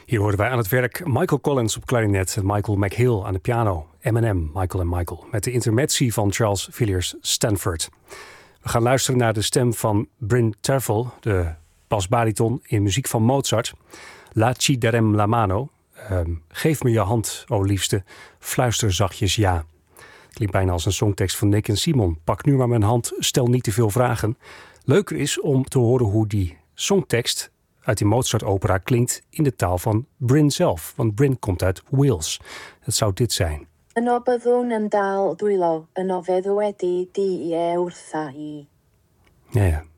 Hier hoorden wij aan het werk Michael Collins op klarinet en Michael McHale aan de piano. M&M, Michael & Michael, met de intermezzi van Charles Villiers Stanford. We gaan luisteren naar de stem van Bryn Terfel, de basbariton in muziek van Mozart. La ci darem la mano. Geef me je hand, o liefste, fluister zachtjes ja. Klinkt bijna als een songtekst van Nick en Simon. Pak nu maar mijn hand, stel niet te veel vragen. Leuker is om te horen hoe die songtekst uit die Mozart-opera klinkt in de taal van Bryn zelf. Want Bryn komt uit Wales. Dat zou dit zijn. Yno byddwn yn dal dwylo, yno feddw wedi di wrtha hi. Ja.